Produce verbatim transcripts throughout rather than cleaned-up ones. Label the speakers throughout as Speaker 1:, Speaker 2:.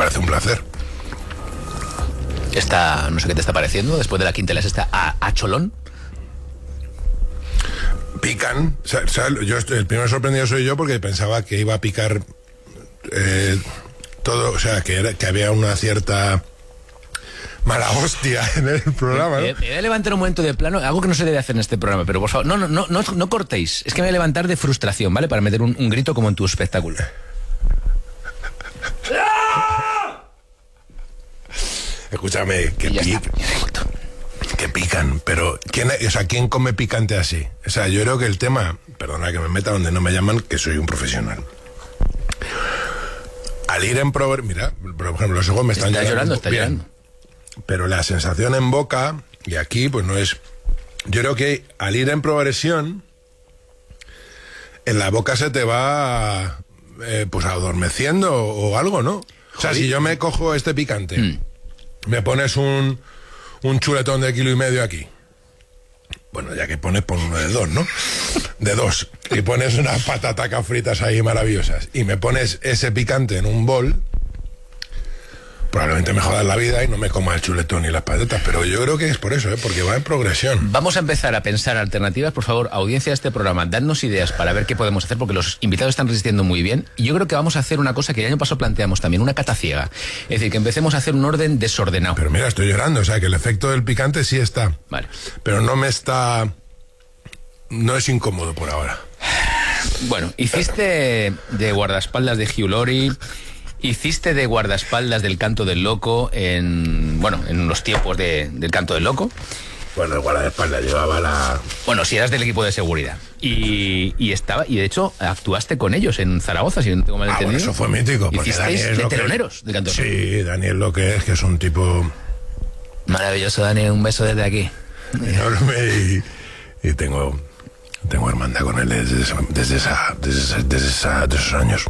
Speaker 1: parece un placer.
Speaker 2: Esta, no sé qué te está pareciendo, después de la quintelés está a, a cholón.
Speaker 1: Pican, o sea, o sea, yo estoy, el primero sorprendido soy yo porque pensaba que iba a picar eh, todo, o sea, que, era, que había una cierta mala hostia en el programa, ¿no?
Speaker 2: Me voy a levantar un momento de plano, algo que no se debe hacer en este programa, pero por favor, no, no, no, no, no cortéis, es que me voy a levantar de frustración, ¿vale? Para meter un, un grito como en tu espectáculo.
Speaker 1: Escúchame, que, pic, que pican, pero ¿quién, o sea, ¿quién come picante así? O sea, yo creo que el tema, perdona que me meta donde no me llaman, que soy un profesional. Al ir en probar, mira, por ejemplo, los ojos me están
Speaker 2: está llorando, está
Speaker 1: bien,
Speaker 2: llorando.
Speaker 1: Pero la sensación en boca, y aquí, pues no es... Yo creo que al ir en progresión, en la boca se te va, eh, pues adormeciendo o, o algo, ¿no? O sea, si yo me cojo este picante... Mm. Me pones un, un chuletón de kilo y medio aquí. Bueno, ya que pones, pon uno de dos, ¿no? De dos. Y pones unas patatacas fritas ahí maravillosas. Y me pones ese picante en un bol. Probablemente me jodas la vida y no me coma el chuletón y las patatas. Pero yo creo que es por eso, ¿eh? Porque va en progresión.
Speaker 2: Vamos a empezar a pensar alternativas. Por favor, audiencia de este programa, dadnos ideas para ver qué podemos hacer, porque los invitados están resistiendo muy bien. Y yo creo que vamos a hacer una cosa que el año pasado planteamos también, una cata ciega. Es decir, que empecemos a hacer un orden desordenado.
Speaker 1: Pero mira, estoy llorando. O sea, que el efecto del picante sí está.
Speaker 2: Vale.
Speaker 1: Pero no me está... No es incómodo por ahora.
Speaker 2: Bueno, hiciste de guardaespaldas de Hugh Laurie... Hiciste de guardaespaldas del Canto del Loco en, bueno, en los tiempos de, del Canto del Loco.
Speaker 1: Bueno, el guardaespaldas llevaba la...
Speaker 2: Bueno, si eras del equipo de seguridad. Y, y estaba, y de hecho actuaste con ellos en Zaragoza, si no tengo mal entendido.
Speaker 1: Ah, bueno, eso fue mítico.
Speaker 2: Hicisteis de teloneros del Canto del Loco.
Speaker 1: Sí, Daniel lo que es, que es un tipo...
Speaker 2: Maravilloso, Daniel, un beso desde aquí.
Speaker 1: Enorme y, y tengo, tengo hermandad con él desde, esa, desde, esa, desde, esa, desde, esa, desde esos años.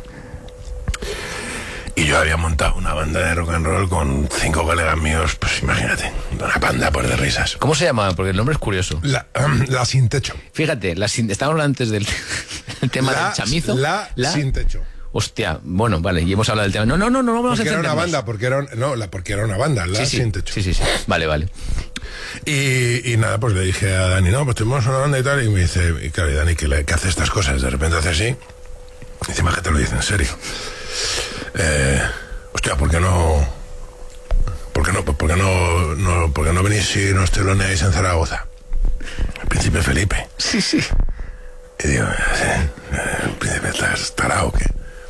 Speaker 1: Y yo había montado una banda de rock and roll con cinco colegas míos, pues imagínate, una banda por de risas.
Speaker 2: ¿Cómo se llama? Porque el nombre es curioso.
Speaker 1: La, um, la Sin Techo.
Speaker 2: Fíjate, la sin, estábamos hablando antes del el tema
Speaker 1: la,
Speaker 2: del chamizo.
Speaker 1: La, la Sin Techo.
Speaker 2: Hostia, bueno, vale, y hemos hablado del tema. No, no, no, no vamos
Speaker 1: porque
Speaker 2: a
Speaker 1: era una banda, porque era, no, la, porque era una banda, La
Speaker 2: sí, sí,
Speaker 1: Sin Techo.
Speaker 2: Sí, sí, sí, vale, vale.
Speaker 1: Y, y nada, pues le dije a Dani, no, pues tenemos una banda y tal, y me dice, y claro, y Dani, que, le, que hace estas cosas, de repente hace así, y encima que te lo dice en serio. Eh... Hostia, ¿por qué no? ¿Por qué no? ¿Por qué no, no, por qué no venís y nos teloneáis en Zaragoza? El príncipe Felipe.
Speaker 2: Sí, sí.
Speaker 1: Y digo, ¿sí? ¿El príncipe estás tarao o qué?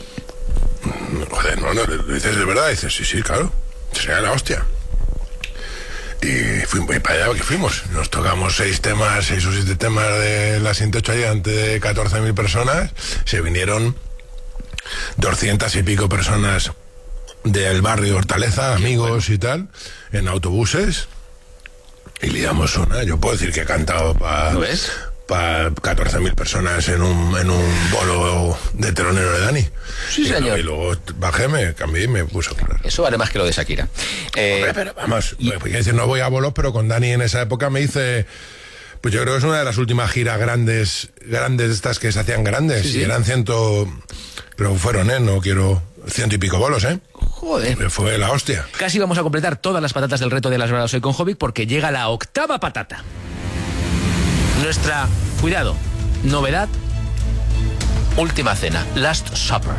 Speaker 1: Joder, no, no, ¿lo dices de verdad? Y dices, sí, sí, claro. Sería la hostia. Y fuimos para allá que fuimos. Nos tocamos seis temas, seis o siete temas de la Sin Techo allí ante de catorce mil personas. Se vinieron doscientas y pico personas del barrio Hortaleza, amigos y tal, en autobuses, y liamos una. Yo puedo decir que he cantado para pa catorce mil personas en un, en un bolo de telonero de Dani.
Speaker 2: Sí,
Speaker 1: y,
Speaker 2: señor.
Speaker 1: Y luego bajé, me cambié y me puse a hablar.
Speaker 2: Eso vale más que lo de Shakira. Eh,
Speaker 1: Hombre, pero vamos, y... pues, decir, no voy a bolos, pero con Dani en esa época me hice... Pues yo creo que es una de las últimas giras grandes, grandes de estas que se hacían grandes, sí, sí. Y eran ciento... Creo que fueron, ¿eh? No quiero... Ciento y pico bolos, ¿eh?
Speaker 2: Joder.
Speaker 1: Me fue la hostia.
Speaker 2: Casi vamos a completar todas las patatas del reto de las horas hoy con Jovic, porque llega la octava patata. Nuestra, cuidado, novedad, última cena, Last Supper.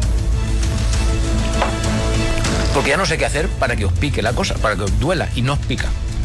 Speaker 2: Porque ya no sé qué hacer para que os pique la cosa, para que os duela y no os pica.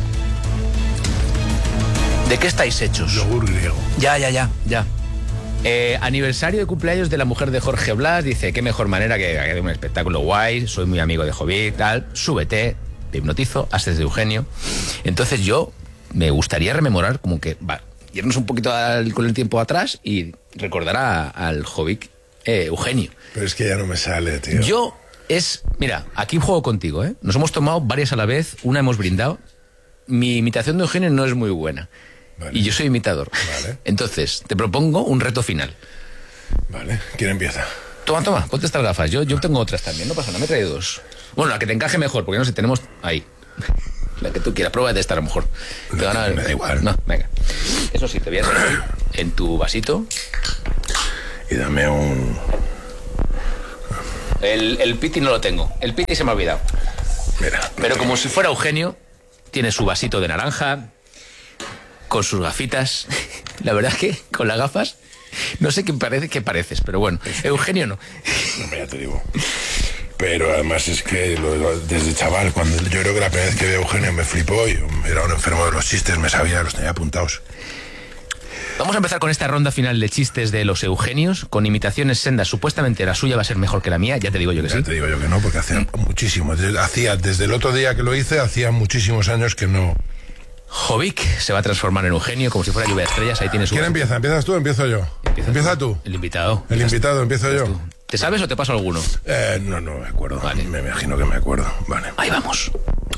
Speaker 2: ¿De qué estáis hechos?
Speaker 1: Yogur griego.
Speaker 2: Ya, ya, ya, ya. Eh, aniversario de cumpleaños de la mujer de Jorge Blas. Dice, qué mejor manera que haga un espectáculo guay. Soy muy amigo de Jovic, tal. Súbete, te hipnotizo, haces de Eugenio. Entonces yo me gustaría rememorar, como que, va, irnos un poquito al, con el tiempo atrás y recordar a, al Jovic eh, Eugenio.
Speaker 1: Pero es que ya no me sale, tío.
Speaker 2: Yo es, mira, aquí juego contigo, ¿eh? Nos hemos tomado varias a la vez, una hemos brindado. Mi imitación de Eugenio no es muy buena. Vale. Y yo soy imitador.
Speaker 1: Vale.
Speaker 2: Entonces, te propongo un reto final.
Speaker 1: Vale, ¿quién empieza?
Speaker 2: Toma, toma, ponte estas gafas. Yo, yo tengo otras también, no pasa nada, me he traído dos. Bueno, la que te encaje mejor, porque no sé, tenemos ahí. La que tú quieras, prueba de esta a lo mejor.
Speaker 1: No,
Speaker 2: te van a...
Speaker 1: Me da igual.
Speaker 2: No, venga. Eso sí, te voy a servir en tu vasito.
Speaker 1: Y dame un...
Speaker 2: El, el Piti no lo tengo. El Piti se me ha olvidado.
Speaker 1: Mira.
Speaker 2: Pero como si fuera Eugenio, tiene su vasito de naranja, con sus gafitas. La verdad es que con las gafas, no sé qué parece, qué pareces, pero bueno, Eugenio no.
Speaker 1: No, ya te digo. Pero además es que lo, lo, desde chaval, cuando yo creo que la primera vez que vi a Eugenio me flipó, yo era un enfermo de los chistes, me sabía, los tenía apuntados.
Speaker 2: Vamos a empezar con esta ronda final de chistes de los Eugenios, con imitaciones sendas. Supuestamente la suya va a ser mejor que la mía, ya te digo yo que
Speaker 1: ya
Speaker 2: sí.
Speaker 1: Ya te digo yo que no, porque hacía muchísimo. Desde, hacía, desde el otro día que lo hice, hacía muchísimos años que no.
Speaker 2: Jovic se va a transformar en Eugenio como si fuera lluvia de estrellas. Ahí tienes.
Speaker 1: ¿Quién
Speaker 2: un...
Speaker 1: empieza? ¿Empiezas tú o empiezo yo?
Speaker 2: Empieza,
Speaker 1: Empieza tú.
Speaker 2: tú. El invitado.
Speaker 1: El invitado, empiezo yo.
Speaker 2: Tú. ¿Te sabes o te paso alguno?
Speaker 1: Eh, no, no me acuerdo.
Speaker 2: Vale.
Speaker 1: Me imagino que me acuerdo. Vale.
Speaker 2: Ahí vamos.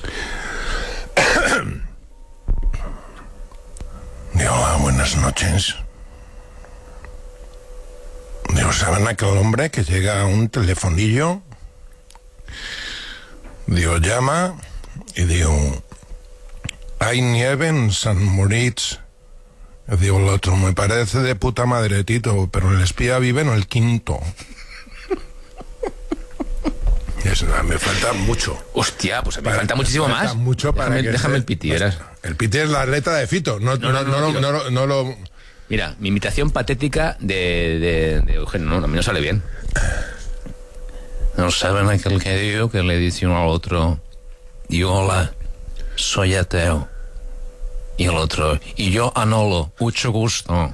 Speaker 1: Digo, buenas noches. Digo, ¿saben aquel hombre que llega a un telefonillo? Digo, llama y digo, hay nieve en San Moritz. Digo, el otro, me parece de puta madre, Tito, pero el espía vive en el quinto. Es, me falta mucho.
Speaker 2: Hostia, pues me
Speaker 1: Para,
Speaker 2: falta muchísimo
Speaker 1: me falta
Speaker 2: más.
Speaker 1: Mucho para
Speaker 2: déjame
Speaker 1: que
Speaker 2: déjame
Speaker 1: se,
Speaker 2: el Piti, verás.
Speaker 1: El Piti es la letra de Fito. No, no, no, no, no, no, no, no lo...
Speaker 2: Mira, mi imitación patética de, de, de Eugenio, no, a mí no sale bien. No saben aquel que digo que le dice uno al otro, y hola, soy ateo. Y el otro, y yo Anolo, mucho gusto.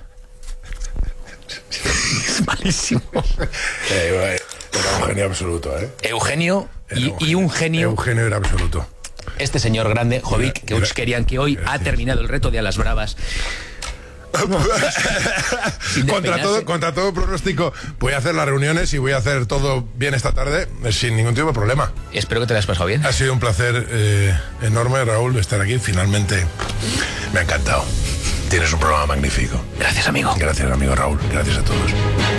Speaker 2: Es malísimo.
Speaker 1: Eh, era un genio absoluto, ¿eh?
Speaker 2: Eugenio y un, y un genio.
Speaker 1: Eugenio era absoluto.
Speaker 2: Este señor grande, Jovic, que os querían que hoy ha terminado el reto de a las bravas.
Speaker 1: contra, todo, contra todo pronóstico, voy a hacer las reuniones y voy a hacer todo bien esta tarde sin ningún tipo de problema.
Speaker 2: Espero que te lo hayas pasado bien.
Speaker 1: Ha sido un placer eh, enorme, Raúl, estar aquí. Finalmente me ha encantado. Tienes un programa magnífico.
Speaker 2: Gracias, amigo.
Speaker 1: Gracias, amigo Raúl. Gracias a todos.